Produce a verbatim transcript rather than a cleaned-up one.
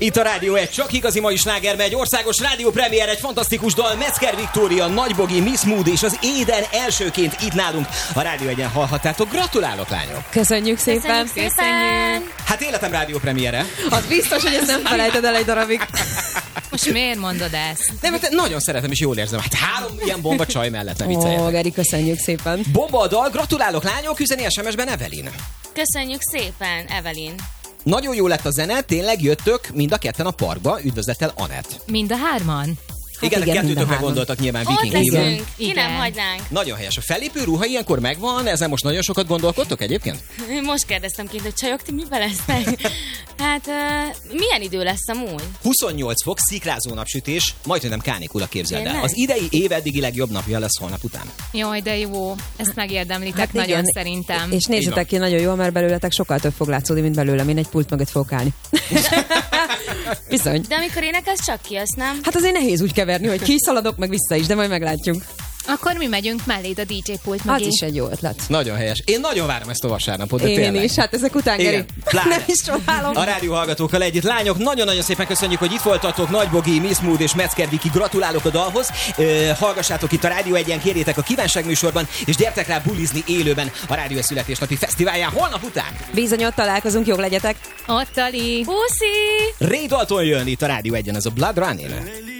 Itt a Rádió egy, csak igazi mai sláger megy, országos rádiópremiér, egy fantasztikus dal, Metzger Viktória, Nagybogi, Miss Mood és az Éden elsőként itt nálunk a Rádió egyen hallhattátok. Gratulálok, lányok! Köszönjük szépen! Köszönjük szépen! Hát életem rádiópremiére. Az biztos, hogy ezt nem felejted el egy darabig. Most miért mondod ezt? Nem, mert nagyon szeretem és jól érzem. Hát három ilyen bomba csaj mellett, ne vicceljetek. Ó, Geri, köszönjük szépen. Bomba a dal, gratulálok, lányok, üzeni es em es-ben Evelyn. Köszönjük szépen, Evelyn. Nagyon jó lett a zene, tényleg jöttök mind a ketten a parkba, üdvözlettel Anett. Mind a hárman? Hát igen, igen, kettőtökre mind a gondoltak nyilván Ott Viking kívül. leszünk, ki nem hagynánk. Nagyon helyes. A fellépő ruha ilyenkor megvan, ezen most nagyon sokat gondolkodtok egyébként? Most kérdeztem kint, hogy csajok, ti miben lesznek? Hát, uh, milyen idő lesz amúgy? huszonnyolc fok, szikrázó napsütés, majdnem nem kánikula, képzeld el. Tényleg? Az idei év eddigi legjobb napja lesz holnap után. Jaj, de jó. Ezt megérdemlitek Hát nagyon igen. szerintem. És nézzetek ki, nagyon jó, mert belőletek sokkal több fog látszódni, mint belőlem. Én egy pult mögött fogok állni. Bizony. De amikor énekelsz, csak ki, azt nem? Hát azért nehéz úgy keverni, hogy kiszaladok, meg vissza is, de majd meglátjuk. Akkor mi megyünk melléd a dé dzsé pult mögé. Az is egy jó ötlet. Nagyon helyes. Én nagyon várom ezt a vasárnapot, de Én tényleg. is, hát ezek után, Geri. Igen, pláne. Nem is csodálom. A rádió hallgatókkal együtt. Lányok, nagyon-nagyon szépen köszönjük, hogy itt voltatok. Nagybogi, Miss Mood és Metzger Viki, gratulálok a dalhoz. Ö, hallgassátok itt a Rádió egyen, kérjétek a kívánságműsorban, és gyertek rá bulizni élőben a Rádió egy születésnapi fesztiválján holnap után. Bizony, ott találkozunk, jók legyetek. Ott, Ali. Puszi! Ray Dalton jön itt a Rádió egyen, ez a Blood Running.